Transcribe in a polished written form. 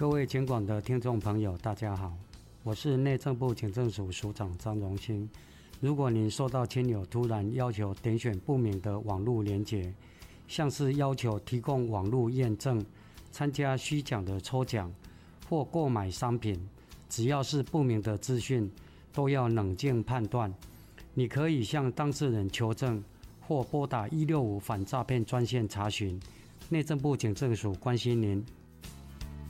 各位监广的听众朋友，大家好，我是内政部警政署署长张荣兴。如果您收到亲友突然要求点选不明的网络连结，像是要求提供网络验证、参加虚假的抽奖或购买商品，只要是不明的资讯，都要冷静判断。你可以向当事人求证，或拨打165反诈骗专线查询。内政部警政署关心您。